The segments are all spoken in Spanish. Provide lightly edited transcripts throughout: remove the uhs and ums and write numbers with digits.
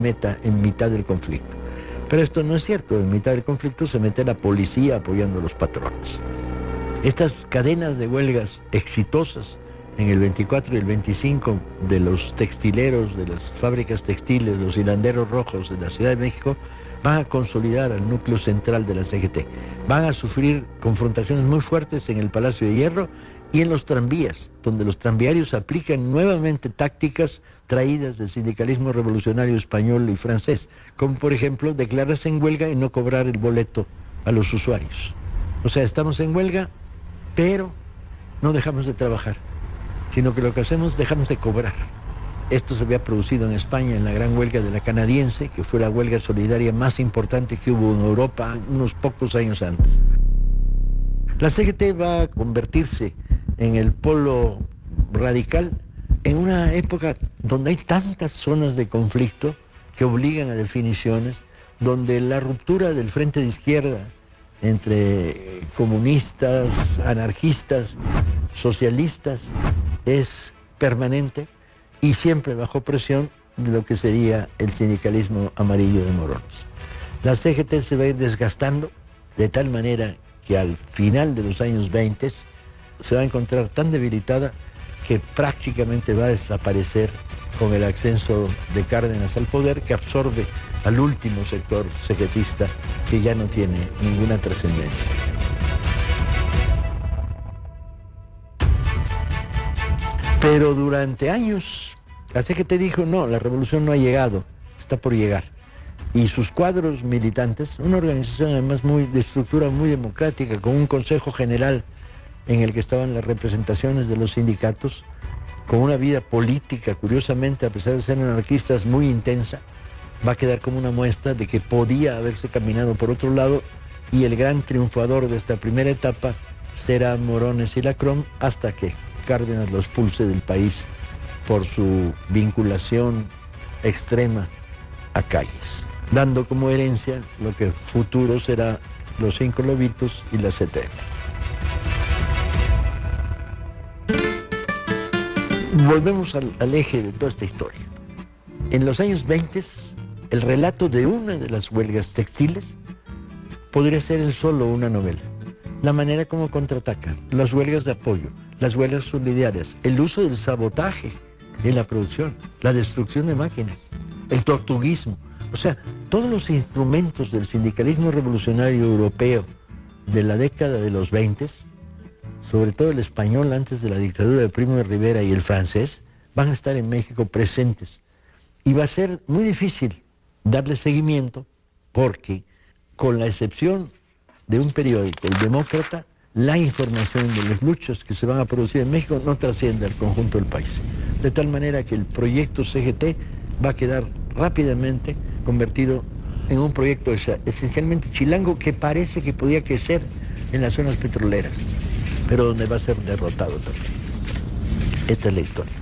meta en mitad del conflicto. Pero esto no es cierto, en mitad del conflicto se mete la policía apoyando a los patrones. Estas cadenas de huelgas exitosas en el 24 y el 25 de los textileros, de las fábricas textiles, los hilanderos rojos de la Ciudad de México, van a consolidar al núcleo central de la CGT. Van a sufrir confrontaciones muy fuertes en el Palacio de Hierro y en los tranvías, donde los tranviarios aplican nuevamente tácticas traídas del sindicalismo revolucionario español y francés, como por ejemplo declararse en huelga y no cobrar el boleto a los usuarios. O sea, estamos en huelga, pero no dejamos de trabajar, sino que lo que hacemos, dejamos de cobrar. Esto se había producido en España en la gran huelga de la canadiense, que fue la huelga solidaria más importante que hubo en Europa unos pocos años antes. La CGT va a convertirse en el polo radical en una época donde hay tantas zonas de conflicto que obligan a definiciones, donde la ruptura del frente de izquierda entre comunistas, anarquistas, socialistas es permanente y siempre bajo presión de lo que sería el sindicalismo amarillo de Morones. La CGT se va a ir desgastando de tal manera que al final de los años 20 se va a encontrar tan debilitada que prácticamente va a desaparecer con el ascenso de Cárdenas al poder, que absorbe al último sector CGTista que ya no tiene ninguna trascendencia. Pero durante años la CGT dijo, no, la revolución no ha llegado, está por llegar. Y sus cuadros militantes, una organización además de estructura muy democrática, con un consejo general en el que estaban las representaciones de los sindicatos, con una vida política, curiosamente, a pesar de ser anarquistas, muy intensa, va a quedar como una muestra de que podía haberse caminado por otro lado, y el gran triunfador de esta primera etapa será Morones y Lacrom, hasta que Cárdenas los expulse del país por su vinculación extrema a Calles, dando como herencia lo que futuro será los 5 Lobitos y la CTM. Volvemos al eje de toda esta historia. En los años 20, el relato de una de las huelgas textiles podría ser el solo una novela. La manera como contraatacan, las huelgas de apoyo, las huelgas solidarias, el uso del sabotaje en la producción, la destrucción de máquinas, el tortuguismo. O sea, todos los instrumentos del sindicalismo revolucionario europeo de la década de los 20, sobre todo el español antes de la dictadura de Primo de Rivera y el francés, van a estar en México presentes. Y va a ser muy difícil darle seguimiento porque, con la excepción de un periódico, El Demócrata, la información de las luchas que se van a producir en México no trasciende al conjunto del país. De tal manera que el proyecto CGT va a quedar rápidamente convertido en un proyecto esencialmente chilango que parece que podía crecer en las zonas petroleras, pero donde va a ser derrotado también. Esta es la historia.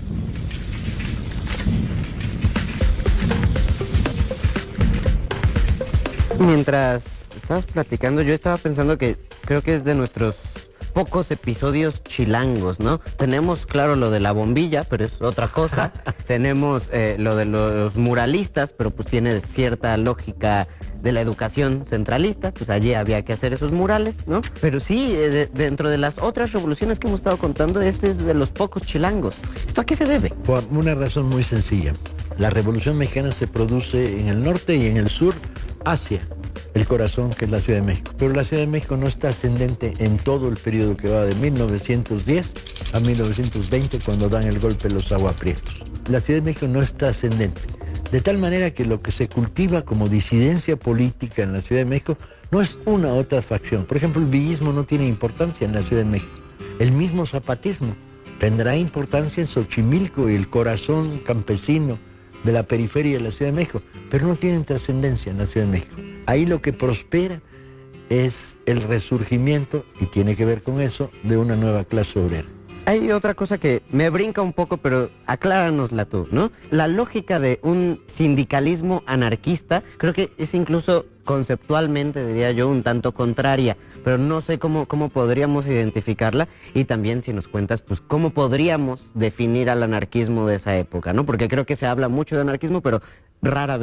Mientras estabas platicando, yo estaba pensando que creo que es de nuestros pocos episodios chilangos, ¿no? Tenemos, claro, lo de la bombilla, pero es otra cosa. Tenemos lo de los muralistas, pero pues tiene cierta lógica de la educación centralista, pues allí había que hacer esos murales, ¿no? Pero sí, dentro de las otras revoluciones que hemos estado contando, este es de los pocos chilangos. ¿Esto a qué se debe? Por una razón muy sencilla. La Revolución Mexicana se produce en el norte y en el sur, hacia el corazón, que es la Ciudad de México. Pero la Ciudad de México no está ascendente en todo el periodo que va de 1910 a 1920, cuando dan el golpe los aguaprietos. La Ciudad de México no está ascendente. De tal manera que lo que se cultiva como disidencia política en la Ciudad de México no es una u otra facción. Por ejemplo, el villismo no tiene importancia en la Ciudad de México. El mismo zapatismo tendrá importancia en Xochimilco y el corazón campesino de la periferia de la Ciudad de México, pero no tienen trascendencia en la Ciudad de México. Ahí lo que prospera es el resurgimiento, y tiene que ver con eso, de una nueva clase obrera. Hay otra cosa que me brinca un poco, pero acláranosla tú, ¿no? La lógica de un sindicalismo anarquista creo que es incluso conceptualmente, diría yo, un tanto contraria, pero no sé cómo podríamos identificarla, y también si nos cuentas, pues, cómo podríamos definir al anarquismo de esa época, ¿no? Porque creo que se habla mucho de anarquismo, pero rara vez